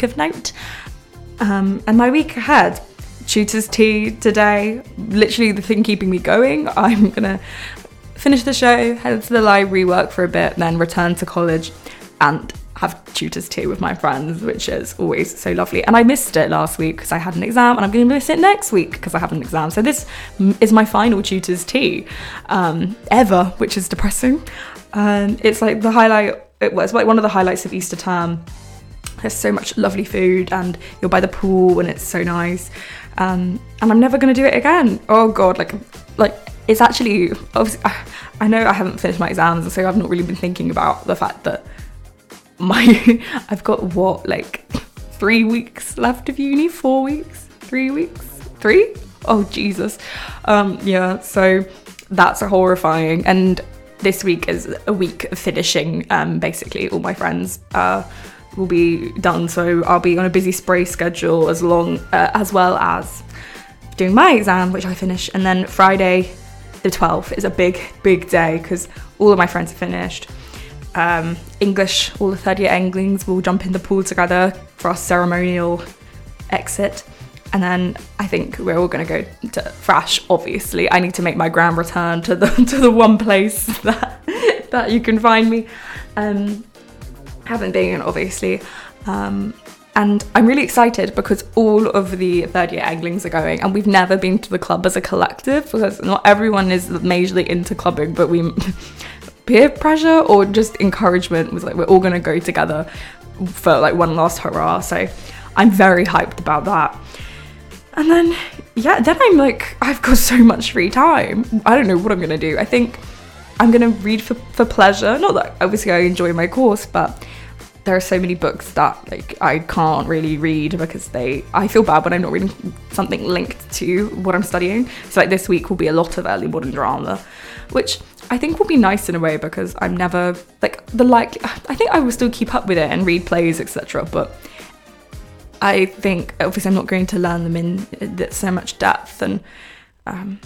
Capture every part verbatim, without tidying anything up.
of note. Um, and my week ahead, tutors tea today, literally the thing keeping me going. I'm gonna finish the show, head to the library, work for a bit, then return to college and have tutors tea with my friends, which is always so lovely. And I missed it last week because I had an exam, and I'm going to miss it next week because I have an exam. So this is my final tutors tea um, ever, which is depressing. Um, it's like the highlight, it was like one of the highlights of Easter term. There's so much lovely food, and you're by the pool, and it's so nice. Um, and I'm never going to do it again. Oh God, like, like it's actually, obviously, I know I haven't finished my exams, so I've not really been thinking about the fact that my I've got what, like three weeks left of uni, four weeks, three weeks, three? Oh Jesus. Um, yeah, so that's horrifying. And this week is a week of finishing. Um, basically, all my friends uh, will be done, so I'll be on a busy spray schedule as long uh, as well as doing my exam, which I finish, and then Friday the twelfth is a big, big day because all of my friends are finished. Um, English, all the third year Englings will jump in the pool together for our ceremonial exit. And then I think we're all going to go to Thrash, obviously. I need to make my grand return to the to the one place that that you can find me. Um, haven't been, obviously. Um, and I'm really excited because all of the third year Englings are going, and we've never been to the club as a collective because not everyone is majorly into clubbing, but we peer pressure or just encouragement was like, we're all going to go together for like one last hurrah. So I'm very hyped about that. And then, yeah, then I'm like, I've got so much free time. I don't know what I'm going to do. I think I'm going to read for, for pleasure. Not that obviously I enjoy my course, but there are so many books that like I can't really read because they, I feel bad when I'm not reading something linked to what I'm studying. So like this week will be a lot of early modern drama, which I think will be nice in a way because I'm never, like, the like, I think I will still keep up with it and read plays, et cetera. But I think, obviously, I'm not going to learn them in so much depth. And um,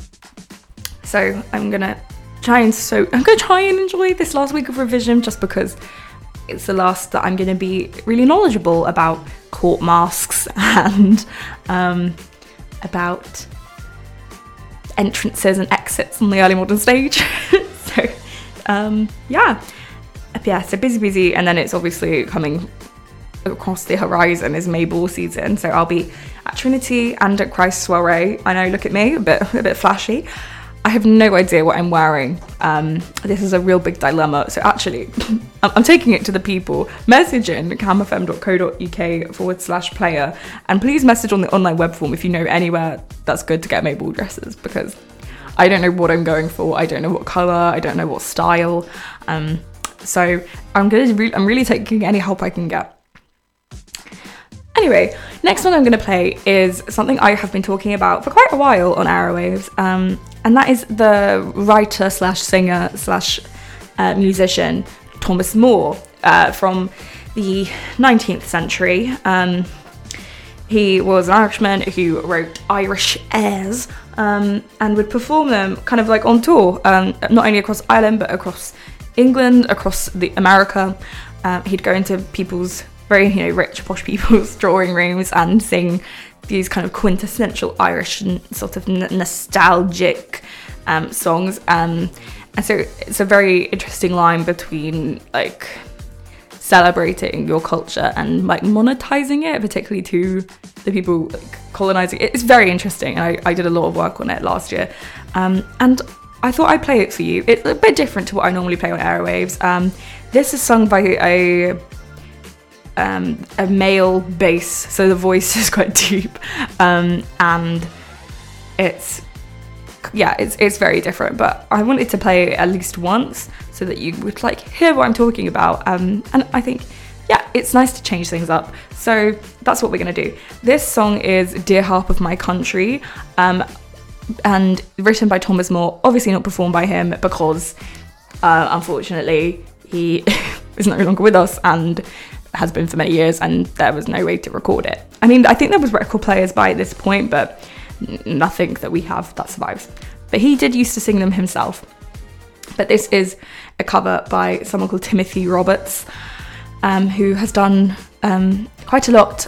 so I'm going to try and, so, I'm going to try and enjoy this last week of revision just because it's the last that I'm going to be really knowledgeable about court masks and um, about entrances and exits on the early modern stage. so um yeah yeah so busy busy and then it's obviously coming across the horizon is May Ball season, so I'll be at Trinity and at Christ Soiree. I know, look at me, a bit a bit flashy. I have no idea what I'm wearing. Um, this is a real big dilemma. So actually, I'm taking it to the people. Message in camfm.co.uk forward slash player. And please message on the online web form if you know anywhere that's good to get May Ball dresses, because I don't know what I'm going for. I don't know what colour. I don't know what style. Um, so I'm gonna re- I'm really taking any help I can get. Anyway, next one I'm going to play is something I have been talking about for quite a while on Airwaves, um, and that is the writer slash singer slash uh, musician Thomas Moore uh, from the nineteenth century. Um, he was an Irishman who wrote Irish airs um, and would perform them kind of like on tour, um, not only across Ireland but across England, across the America. Um, he'd go into people's very, you know, rich, posh people's drawing rooms and sing these kind of quintessential Irish and sort of n- nostalgic um, songs. Um, and so it's a very interesting line between like celebrating your culture and like monetizing it, particularly to the people like colonizing it. It's very interesting. I, I did a lot of work on it last year. Um, and I thought I'd play it for you. It's a bit different to what I normally play on Airwaves. Um, this is sung by a Um, a male bass, so the voice is quite deep, um, and it's yeah, it's it's very different. But I wanted to play it at least once so that you would like hear what I'm talking about. Um, and I think yeah, it's nice to change things up. So that's what we're gonna do. This song is "Dear Harp of My Country," um, and written by Thomas Moore. Obviously not performed by him because uh, unfortunately he is no longer with us and has been for many years, and there was no way to record it. I mean, I think there was record players by this point, but n- nothing that we have that survives. But he did used to sing them himself. But this is a cover by someone called Timothy Roberts, um, who has done um, quite a lot